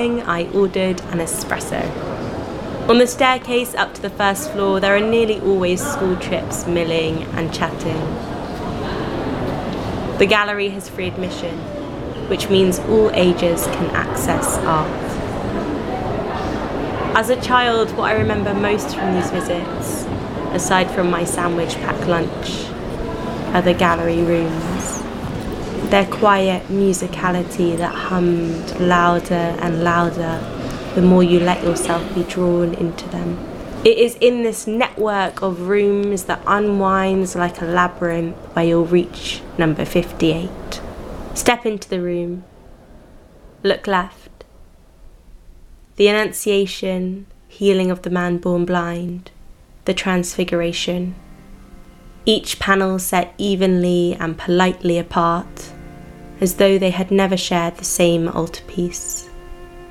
morning, I ordered an espresso. On the staircase up to the first floor, there are nearly always school trips milling and chatting. The gallery has free admission, which means all ages can access art. As a child, what I remember most from these visits, aside from my sandwich-packed lunch, are the gallery rooms. Their quiet musicality that hummed louder and louder the more you let yourself be drawn into them. It is in this network of rooms that unwinds like a labyrinth where you'll reach number 58. Step into the room. Look left. The Annunciation, healing of the man born blind, the Transfiguration. Each panel set evenly and politely apart, as though they had never shared the same altarpiece.